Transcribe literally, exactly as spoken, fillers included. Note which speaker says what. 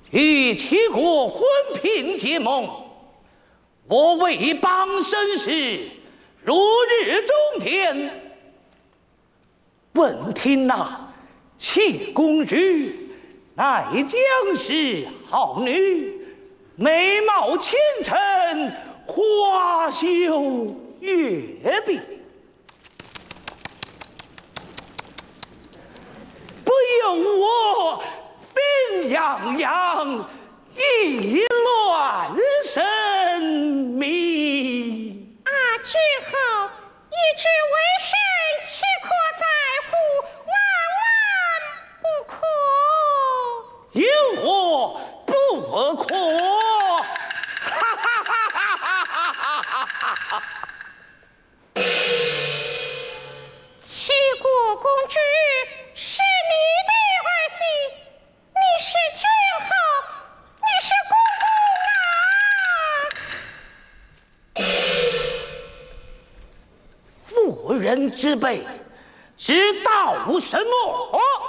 Speaker 1: 与齐国婚姘结盟，我为邦生事，如日中天。闻听那妾公主乃将士好女，美貌倾城，花羞月碧。不由我心痒痒，意乱神迷。
Speaker 2: 啊，君后一直为甚，岂可在乎？万万不可！
Speaker 1: 有我不可！哈哈哈哈哈哈哈哈！
Speaker 2: 齐国公主是你的儿媳，你是君后，你是
Speaker 1: 公公啊！妇人之辈，知道什么？